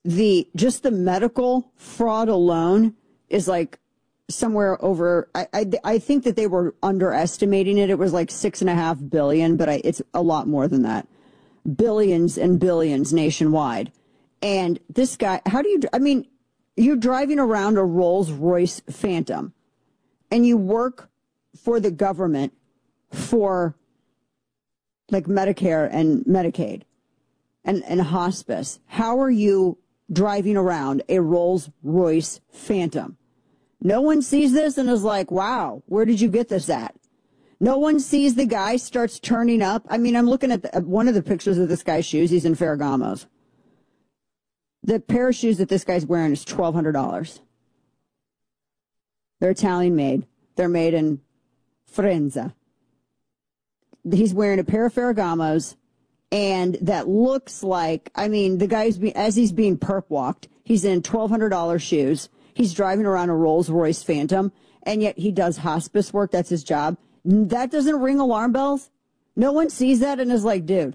just the medical fraud alone is like somewhere over, I think that they were underestimating it. It was like $6.5 billion, but it's a lot more than that. Billions and billions nationwide. And this guy, you're driving around a Rolls-Royce Phantom and you work for the government for like Medicare and Medicaid and hospice. How are you driving around a Rolls-Royce Phantom? No one sees this and is like, wow, where did you get this at? No one sees the guy starts turning up. I mean, I'm looking at one of the pictures of this guy's shoes. He's in Ferragamos. The pair of shoes that this guy's wearing is $1,200. They're Italian made. They're made in Firenze. He's wearing a pair of Ferragamos, and that looks like, the guy's as he's being perp walked, he's in $1,200 shoes. He's driving around a Rolls-Royce Phantom, and yet he does hospice work. That's his job. That doesn't ring alarm bells. No one sees that and is like, dude.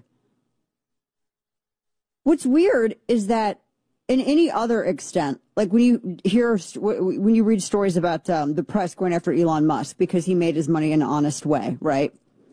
What's weird is that in any other extent, like when you read stories about the press going after Elon Musk because he made his money in an honest way, right?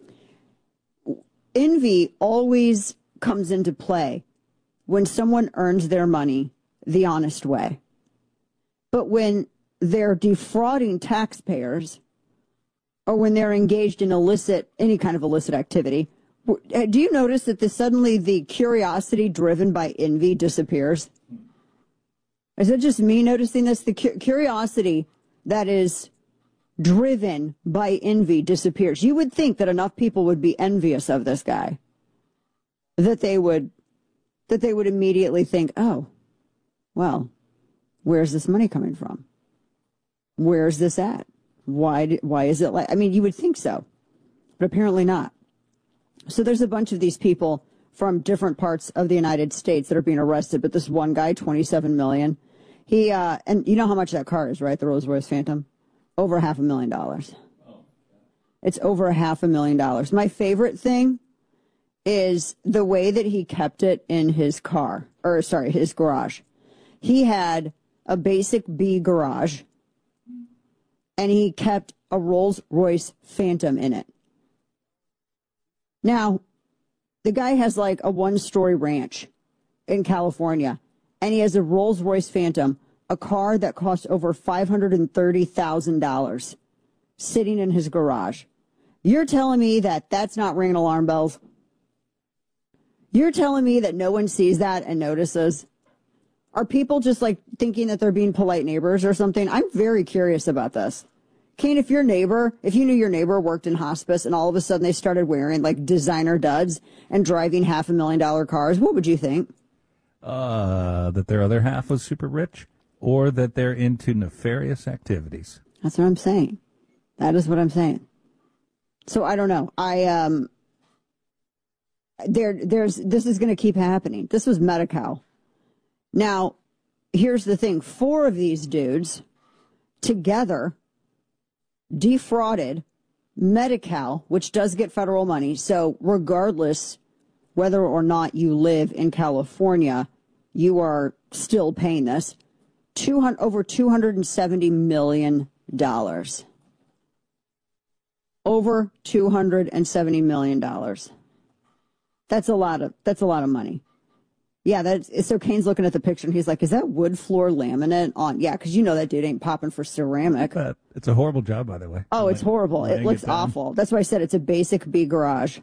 Envy always comes into play when someone earns their money the honest way. But when they're defrauding taxpayers or when they're engaged in any kind of illicit activity, do you notice that suddenly the curiosity driven by envy disappears? Is it just me noticing this? The curiosity that is driven by envy disappears. You would think that enough people would be envious of this guy, that they would immediately think, oh, well, where's this money coming from? Where's this at? Why is it like, you would think so, but apparently not. So there's a bunch of these people from different parts of the United States that are being arrested, but this one guy, $27 million, and you know how much that car is, right? The Rolls-Royce Phantom? Over $500,000. It's over $500,000. My favorite thing is the way that he kept it in his his garage. He had a basic B garage, and he kept a Rolls-Royce Phantom in it. Now, the guy has like a one-story ranch in California, and he has a Rolls-Royce Phantom, a car that costs over $530,000, sitting in his garage. You're telling me that that's not ringing alarm bells? You're telling me that no one sees that and notices? Are people just like thinking that they're being polite neighbors or something? I'm very curious about this. Kane, if you knew your neighbor worked in hospice and all of a sudden they started wearing like designer duds and driving $500,000 cars, what would you think? That their other half was super rich or that they're into nefarious activities. That's what I'm saying. That is what I'm saying. So I don't know. This is going to keep happening. This was Medi-Cal. Now, here's the thing. 4 of these dudes together defrauded Medi-Cal, which does get federal money. So regardless whether or not you live in California, you are still paying this. Over $270 million. Over $270 million. That's a lot of money. Yeah, so Kane's looking at the picture and he's like, is that wood floor laminate on? Yeah, because you know that dude ain't popping for ceramic. It's a horrible job, by the way. Oh, it's horrible. It looks awful. That's why I said it's a basic B garage.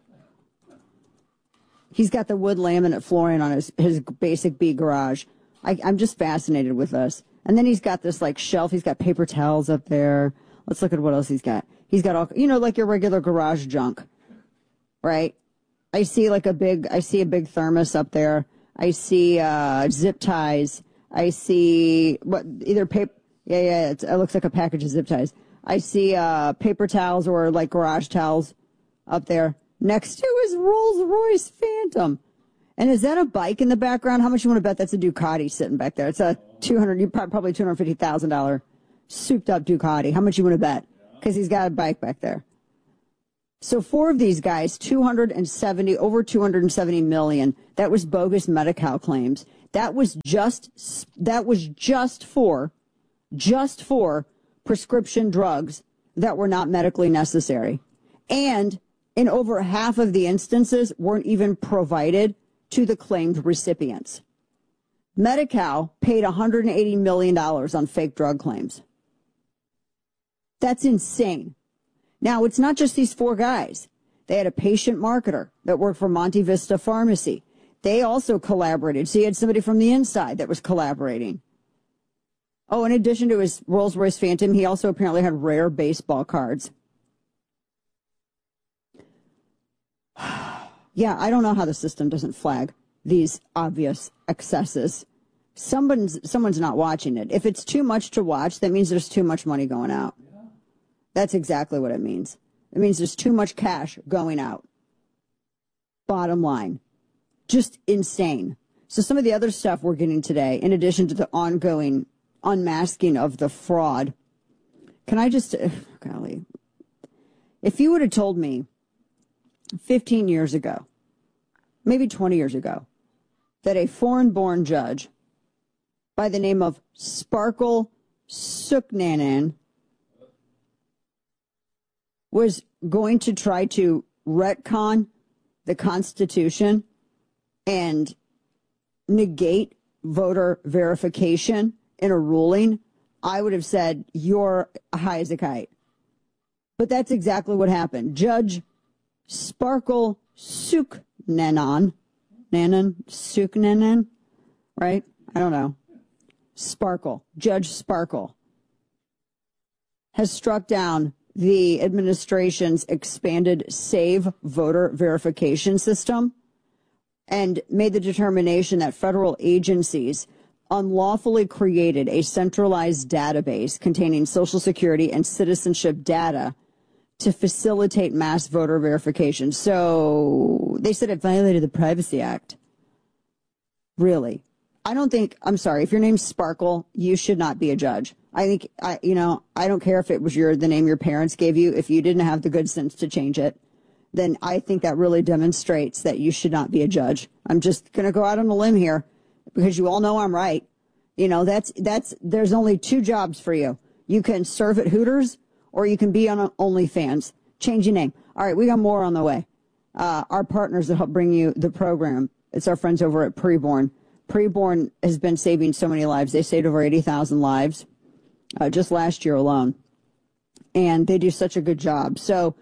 He's got the wood laminate flooring on his basic B garage. I'm just fascinated with this. And then he's got this like shelf. He's got paper towels up there. Let's look at what else he's got. He's got all, like your regular garage junk, right? I see a big thermos up there. I see zip ties. I see paper. Yeah. It looks like a package of zip ties. I see paper towels or like garage towels up there next to his Rolls-Royce Phantom. And is that a bike in the background? How much you want to bet that's a Ducati sitting back there? It's a probably $250,000 souped up Ducati. How much you want to bet? Because he's got a bike back there. So 4 of these guys, over $270 million. That was bogus Medi-Cal claims. That was just for prescription drugs that were not medically necessary. And in over half of the instances weren't even provided to the claimed recipients. Medi-Cal paid $180 million on fake drug claims. That's insane. Now, it's not just these 4 guys. They had a patient marketer that worked for Monte Vista Pharmacy. They also collaborated. So you had somebody from the inside that was collaborating. Oh, in addition to his Rolls-Royce Phantom, he also apparently had rare baseball cards. Yeah, I don't know how the system doesn't flag these obvious excesses. Someone's not watching it. If it's too much to watch, that means there's too much money going out. That's exactly what it means. It means there's too much cash going out. Bottom line. Just insane. So some of the other stuff we're getting today, in addition to the ongoing unmasking of the fraud, can I just, golly, if you would have told me 15 years ago, maybe 20 years ago, that a foreign-born judge by the name of Sparkle Suknanen was going to try to retcon the Constitution and negate voter verification in a ruling, I would have said, you're high as a kite. But that's exactly what happened. Judge Sparkle Suknanen, right? I don't know. Sparkle, Judge Sparkle, has struck down the administration's expanded SAVE voter verification system and made the determination that federal agencies unlawfully created a centralized database containing Social Security and citizenship data to facilitate mass voter verification. So they said it violated the Privacy Act. Really? I'm sorry, if your name's Sparkle, you should not be a judge. I think, I don't care if it was the name your parents gave you. If you didn't have the good sense to change it, then I think that really demonstrates that you should not be a judge. I'm just going to go out on a limb here because you all know I'm right. There's only 2 jobs for you. You can serve at Hooters or you can be on OnlyFans. Change your name. All right, we got more on the way. Our partners that help bring you the program, it's our friends over at Preborn. Preborn has been saving so many lives. They saved over 80,000 lives just last year alone. And they do such a good job. So,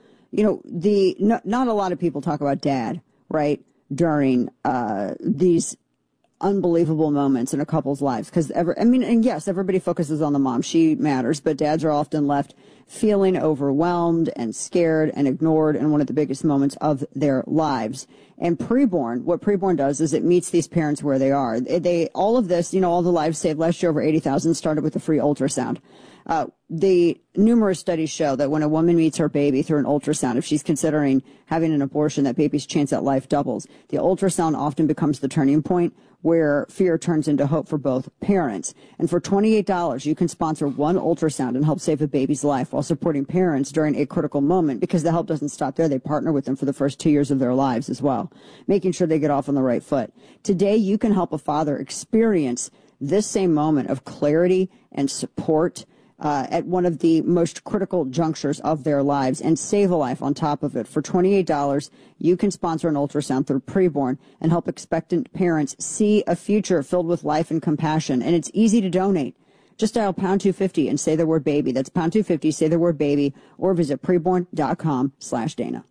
not a lot of people talk about dad, right, during these unbelievable moments in a couple's lives. Because, yes, everybody focuses on the mom. She matters. But dads are often left feeling overwhelmed and scared and ignored in one of the biggest moments of their lives. And Preborn, what Preborn does is it meets these parents where they are. All of this, all the lives saved last year, over 80,000, started with a free ultrasound. The numerous studies show that when a woman meets her baby through an ultrasound, if she's considering having an abortion, that baby's chance at life doubles. The ultrasound often becomes the turning point where fear turns into hope for both parents. And for $28, you can sponsor one ultrasound and help save a baby's life while supporting parents during a critical moment, because the help doesn't stop there. They partner with them for the first 2 years of their lives as well, making sure they get off on the right foot. Today, you can help a father experience this same moment of clarity and support at one of the most critical junctures of their lives and save a life on top of it. For $28, you can sponsor an ultrasound through Preborn and help expectant parents see a future filled with life and compassion. And it's easy to donate. Just dial pound 250 and say the word baby. That's pound 250, say the word baby, or visit preborn.com/Dana.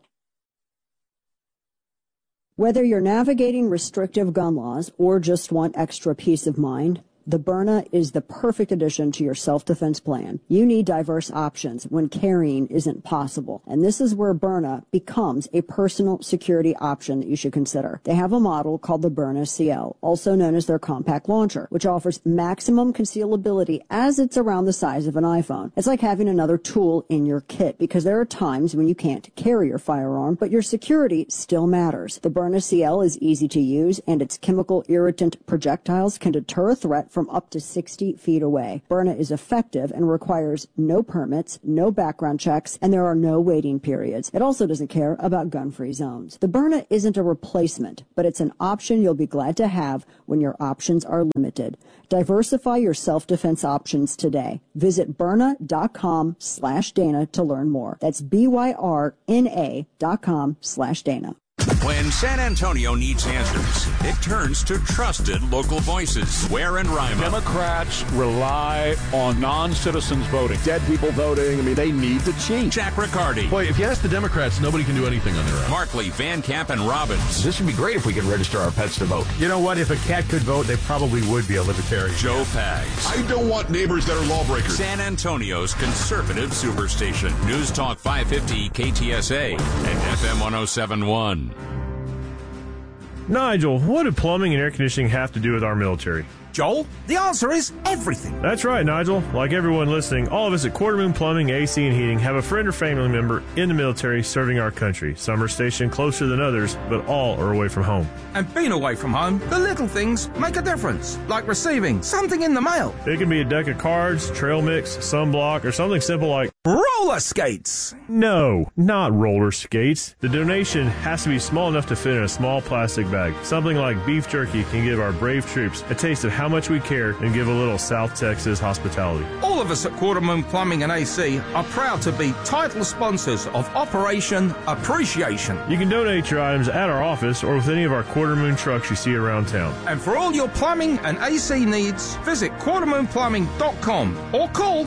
Whether you're navigating restrictive gun laws or just want extra peace of mind, the Byrna is the perfect addition to your self-defense plan. You need diverse options when carrying isn't possible. And this is where Byrna becomes a personal security option that you should consider. They have a model called the Byrna CL, also known as their compact launcher, which offers maximum concealability as it's around the size of an iPhone. It's like having another tool in your kit, because there are times when you can't carry your firearm, but your security still matters. The Byrna CL is easy to use, and its chemical irritant projectiles can deter a threat from up to 60 feet away. Byrna is effective and requires no permits, no background checks, and there are no waiting periods. It also doesn't care about gun-free zones. The Byrna isn't a replacement, but it's an option you'll be glad to have when your options are limited. Diversify your self-defense options today. Visit Byrna.com/Dana to learn more. That's BYRNA.com/Dana. When San Antonio needs answers, it turns to trusted local voices. Ware and Rima. Democrats rely on non-citizens voting. Dead people voting. I mean, they need to cheat. Jack Riccardi. Boy, if you ask the Democrats, nobody can do anything on their own. Markley, Van Camp, and Robbins. This would be great if we could register our pets to vote. You know what? If a cat could vote, they probably would be a libertarian. Joe Pags. I don't want neighbors that are lawbreakers. San Antonio's conservative superstation. News Talk 550 KTSA and FM 107.1. Nigel, what do plumbing and air conditioning have to do with our military? Joel, the answer is everything. That's right, Nigel. Like everyone listening, all of us at Quarter Moon Plumbing, AC, and Heating have a friend or family member in the military serving our country. Some are stationed closer than others, but all are away from home. And being away from home, the little things make a difference, like receiving something in the mail. It can be a deck of cards, trail mix, sunblock, or something simple like roller skates. No, not roller skates. The donation has to be small enough to fit in a small plastic bag. Something like beef jerky can give our brave troops a taste of how much we care and give a little South Texas hospitality. All of us at Quarter Moon Plumbing and AC are proud to be title sponsors of Operation Appreciation. You can donate your items at our office or with any of our Quarter Moon trucks you see around town. And for all your plumbing and AC needs, visit quartermoonplumbing.com or call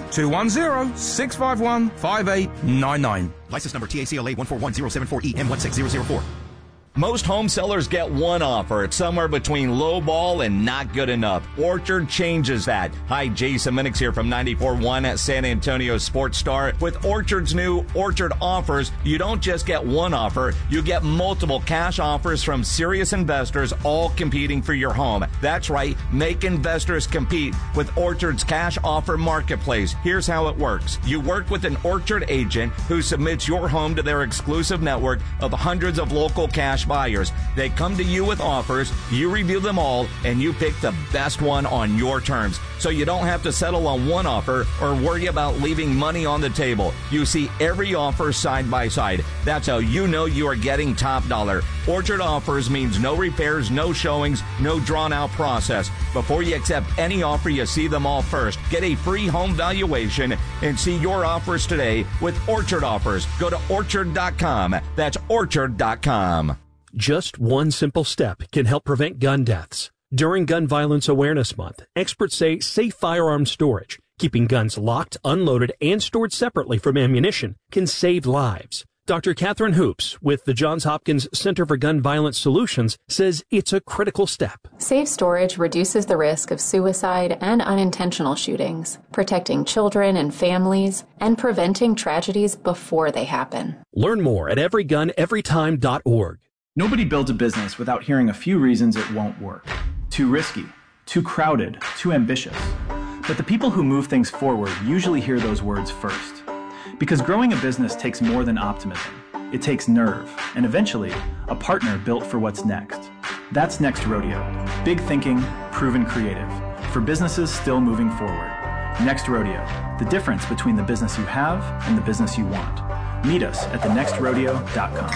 210-651-5899. License number TACLA 141074EM16004. Most home sellers get one offer. It's somewhere between low ball and not good enough. Orchard changes that. Hi, Jason Minix here from 94.1 at San Antonio Sports Star. With Orchard's new Orchard offers, you don't just get one offer, you get multiple cash offers from serious investors, all competing for your home. That's right, make investors compete with Orchard's cash offer marketplace. Here's how it works. You work with an Orchard agent who submits your home to their exclusive network of hundreds of local cash buyers. They come to you with offers, you review them all, and you pick the best one on your terms. So you don't have to settle on one offer or worry about leaving money on the table. You see every offer side by side. That's how you know you are getting top dollar. Orchard offers means no repairs, no showings, no drawn out process. Before you accept any offer, you see them all first. Get a free home valuation and see your offers today with Orchard offers. Go to orchard.com. That's orchard.com. Just one simple step can help prevent gun deaths. During Gun Violence Awareness Month, experts say safe firearm storage, keeping guns locked, unloaded, and stored separately from ammunition, can save lives. Dr. Catherine Hoops with the Johns Hopkins Center for Gun Violence Solutions says it's a critical step. Safe storage reduces the risk of suicide and unintentional shootings, protecting children and families, and preventing tragedies before they happen. Learn more at everyguneverytime.org. Nobody builds a business without hearing a few reasons it won't work. Too risky, too crowded, too ambitious. But the people who move things forward usually hear those words first. Because growing a business takes more than optimism. It takes nerve, and eventually, a partner built for what's next. That's Next Rodeo. Big thinking, proven creative. For businesses still moving forward. Next Rodeo. The difference between the business you have and the business you want. Meet us at thenextrodeo.com.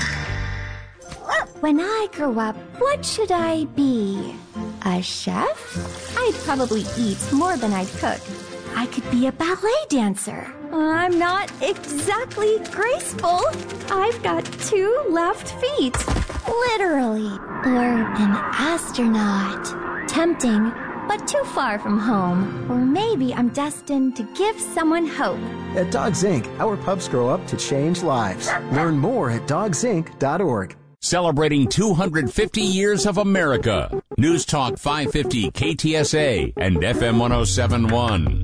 When I grow up, what should I be? A chef? I'd probably eat more than I'd cook. I could be a ballet dancer. I'm not exactly graceful. I've got 2 left feet. Literally. Or an astronaut. Tempting, but too far from home. Or maybe I'm destined to give someone hope. At Dogs Inc., our pups grow up to change lives. Learn more at dogsinc.org. Celebrating 250 years of America. News Talk 550 KTSA and FM 107.1.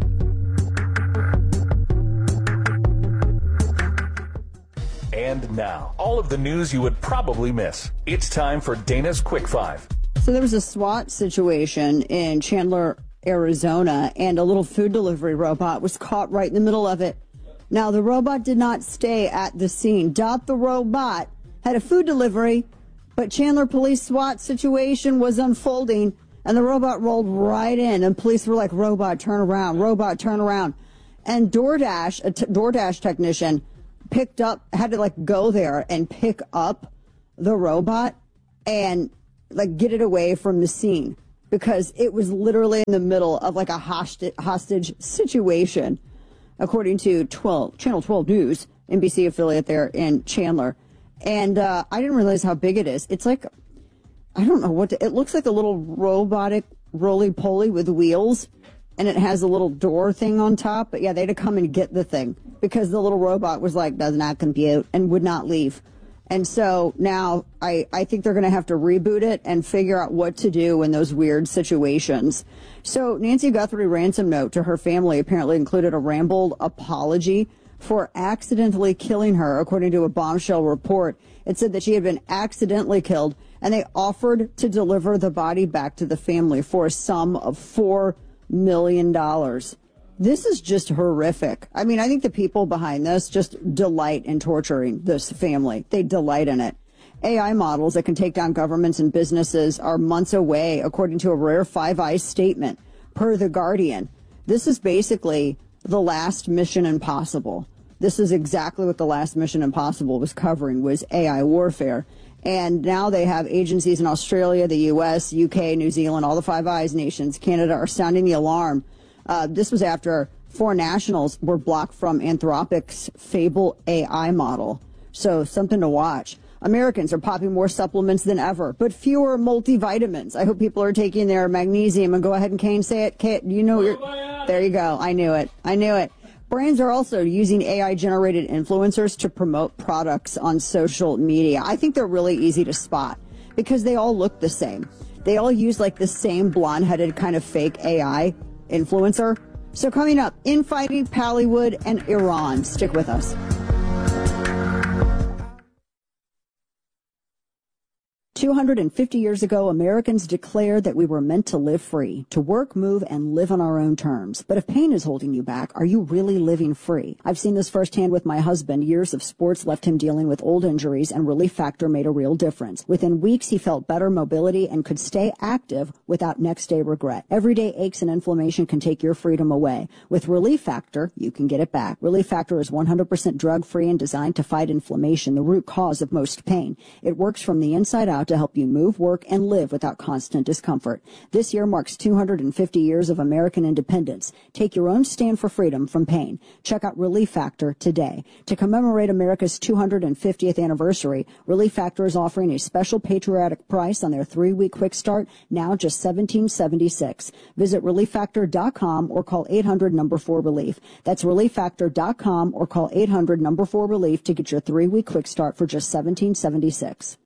And now, all of the news you would probably miss. It's time for Dana's Quick Five. So there was a SWAT situation in Chandler, Arizona, and a little food delivery robot was caught right in the middle of it. Now, the robot did not stay at the scene. Dot the robot had a food delivery, but Chandler police SWAT situation was unfolding And the robot rolled right in, and police were like, robot, turn around, robot, turn around. And DoorDash, a DoorDash technician, had to like go there and pick up the robot and like get it away from the scene because it was literally in the middle of like a hostage situation, according to Channel 12 News, NBC affiliate there in Chandler. And I didn't realize how big it is. It's like, I don't know it looks like a little robotic roly-poly with wheels, and it has a little door thing on top. But yeah, they had to come and get the thing because the little robot was like, does not compute, and would not leave. And so now I think they're going to have to reboot it and figure out what to do in those weird situations. So Nancy Guthrie ransom note to her family apparently included a rambled apology for accidentally killing her, according to a bombshell report. It said that she had been accidentally killed, and they offered to deliver the body back to the family for a sum of $4 million. This is just horrific. I mean, I think the people behind this just delight in torturing this family. They delight in it. AI models that can take down governments and businesses are months away, according to a rare Five Eyes statement, per The Guardian. This is basically the last Mission Impossible. This is exactly what the last Mission Impossible was covering, was AI warfare. And now they have agencies in Australia, the U.S., UK, New Zealand, all the Five Eyes nations, Canada, are sounding the alarm. This was after 4 nationals were blocked from Anthropic's Fable AI model. So something to watch. Americans are popping more supplements than ever, but fewer multivitamins. I hope people are taking their magnesium. And go ahead and Kane, say it. Kane, you know there you go. I knew it. Brands are also using AI-generated influencers to promote products on social media. I think they're really easy to spot because they all look the same. They all use like the same blonde-headed kind of fake AI influencer. So coming up, infighting, Pallywood, and Iran. Stick with us. 250 years ago, Americans declared that we were meant to live free, to work, move, and live on our own terms. But if pain is holding you back, are you really living free? I've seen this firsthand with my husband. Years of sports left him dealing with old injuries, and Relief Factor made a real difference. Within weeks, he felt better mobility and could stay active without next-day regret. Everyday aches and inflammation can take your freedom away. With Relief Factor, you can get it back. Relief Factor is 100% drug-free and designed to fight inflammation, the root cause of most pain. It works from the inside out to help you move, work, and live without constant discomfort. This year marks 250 years of American independence. Take your own stand for freedom from pain. Check out Relief Factor today. To commemorate America's 250th anniversary, Relief Factor is offering a special patriotic price on their 3-week quick start, now just $17.76. Visit ReliefFactor.com or call 800-4RELIEF. That's ReliefFactor.com or call 800-4RELIEF to get your 3-week quick start for just $17.76.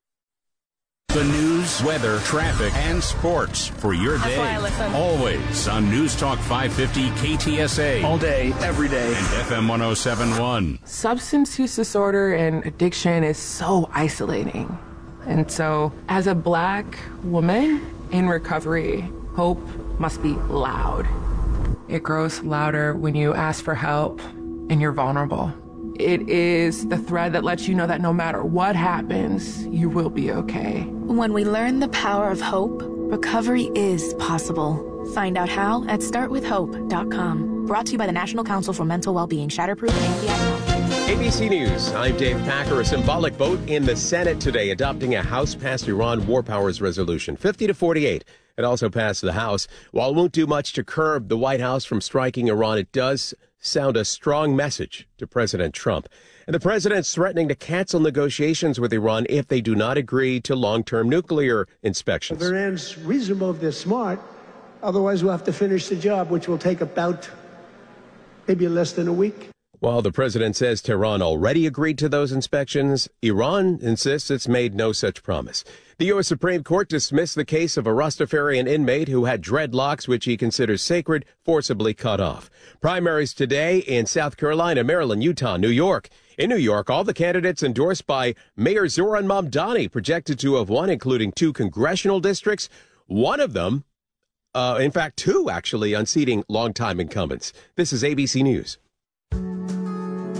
The news, weather, traffic, and sports for your day. Always on News Talk 550 KTSA. All day, every day. And FM 107.1. Substance use disorder and addiction is so isolating. And so, as a Black woman in recovery, hope must be loud. It grows louder when you ask for help and you're vulnerable. It is the thread that lets you know that no matter what happens, you will be okay. When we learn the power of hope, recovery is possible. Find out how at startwithhope.com. Brought to you by the National Council for Mental Wellbeing, Shatterproof, and the ABC News, I'm Dave Packer. A symbolic vote in the Senate today adopting a House-passed Iran war powers resolution, 50-48. It also passed the House. While it won't do much to curb the White House from striking Iran, it does sound a strong message to President Trump. And the president's threatening to cancel negotiations with Iran if they do not agree to long-term nuclear inspections. If Iran's reasonable, if they're smart, otherwise we'll have to finish the job, which will take about maybe less than a week. While the president says Tehran already agreed to those inspections, Iran insists it's made no such promise. The U.S. Supreme Court dismissed the case of a Rastafarian inmate who had dreadlocks, which he considers sacred, forcibly cut off. Primaries today in South Carolina, Maryland, Utah, New York. In New York, all the candidates endorsed by Mayor Zoran Mamdani projected to have won, including 2 congressional districts. One of them, in fact, 2 actually, unseating longtime incumbents. This is ABC News.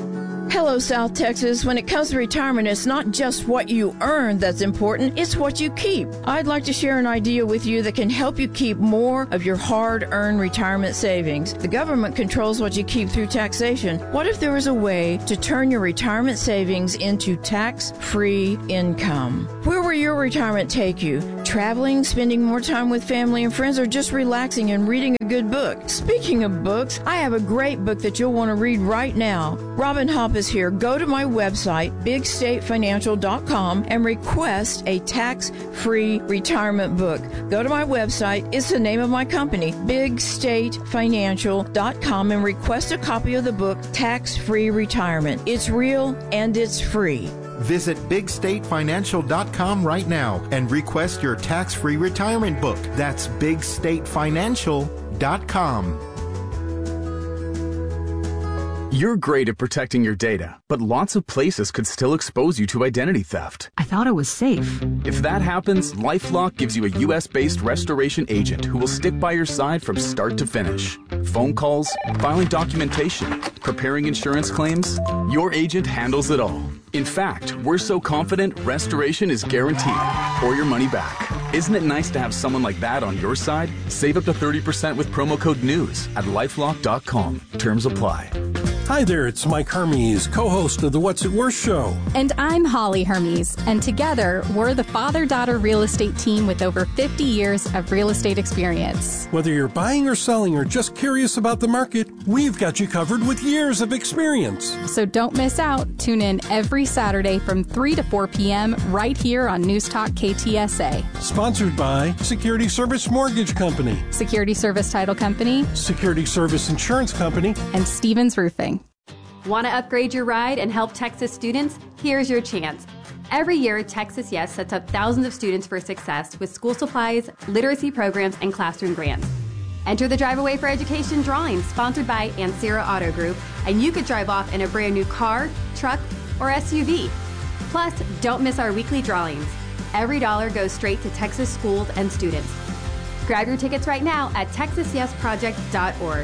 Hello, South Texas. When it comes to retirement, it's not just what you earn that's important, it's what you keep. I'd like to share an idea with you that can help you keep more of your hard-earned retirement savings. The government controls what you keep through taxation. What if there was a way to turn your retirement savings into tax-free income? Where will your retirement take you? Traveling, spending more time with family and friends, or just relaxing and reading a good book? Speaking of books, I have a great book that you'll want to read right now. Robin Hopp is here. Go to my website, bigstatefinancial.com, and request a tax-free retirement book. Go to my website. It's the name of my company, bigstatefinancial.com, and request a copy of the book, Tax-Free Retirement. It's real and it's free. Visit bigstatefinancial.com right now and request your tax-free retirement book. That's bigstatefinancial.com. You're great at protecting your data, but lots of places could still expose you to identity theft. I thought it was safe. If that happens, LifeLock gives you a U.S.-based restoration agent who will stick by your side from start to finish. Phone calls, filing documentation, preparing insurance claims, your agent handles it all. In fact, we're so confident restoration is guaranteed or your money back. Isn't it nice to have someone like that on your side? Save up to 30% with promo code NEWS at LifeLock.com. Terms apply. Hi there, it's Mike Hermes, co-host of the What's It Worth show. And I'm Holly Hermes, and together we're the father-daughter real estate team with over 50 years of real estate experience. Whether you're buying or selling or just curious about the market, we've got you covered with years of experience. So don't miss out. Tune in every Saturday from 3 to 4 p.m. right here on News Talk KTSA. Sponsored by Security Service Mortgage Company, Security Service Title Company, Security Service Insurance Company, and Stevens Roofing. Want to upgrade your ride and help Texas students? Here's your chance. Every year, Texas Yes sets up thousands of students for success with school supplies, literacy programs, and classroom grants. Enter the Drive Away for Education drawing sponsored by Ansera Auto Group, and you could drive off in a brand new car, truck, or SUV. Plus, don't miss our weekly drawings. Every dollar goes straight to Texas schools and students. Grab your tickets right now at texasyesproject.org.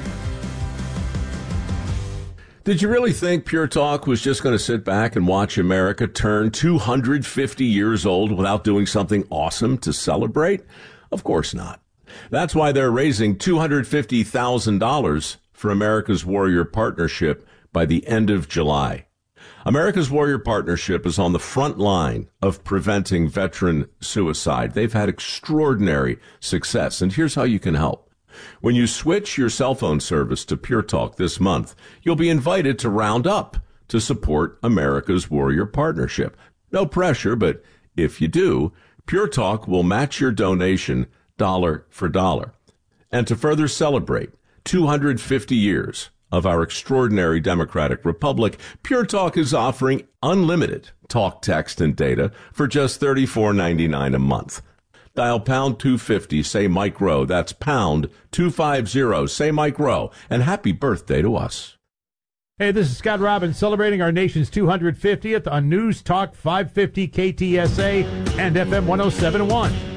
Did you really think Pure Talk was just going to sit back and watch America turn 250 years old without doing something awesome to celebrate? Of course not. That's why they're raising $250,000 for America's Warrior Partnership by the end of July. America's Warrior Partnership is on the front line of preventing veteran suicide. They've had extraordinary success, and here's how you can help. When you switch your cell phone service to Pure Talk this month, you'll be invited to round up to support America's Warrior Partnership. No pressure, but if you do, Pure Talk will match your donation dollar for dollar. And to further celebrate 250 years of our extraordinary democratic republic, Pure Talk is offering unlimited talk, text, and data for just $34.99 a month. Dial pound 250, say Mike Rowe. That's pound 250, say Mike Rowe. And happy birthday to us. Hey, this is Scott Robbins celebrating our nation's 250th on News Talk 550 KTSA and FM 107.1.